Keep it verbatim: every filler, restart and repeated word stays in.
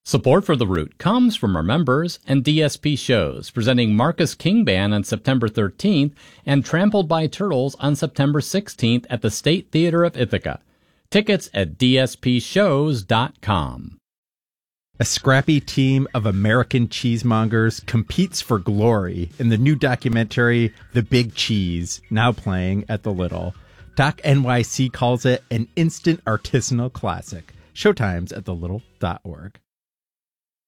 Support for The Root comes from our members and D S P shows, presenting Marcus King Band on September thirteenth and Trampled by Turtles on September sixteenth at the State Theater of Ithaca. Tickets at d s p shows dot com. A scrappy team of American cheesemongers competes for glory in the new documentary The Big Cheese, now playing at the Little. Doc N Y C calls it an instant artisanal classic. Showtimes at the little dot org.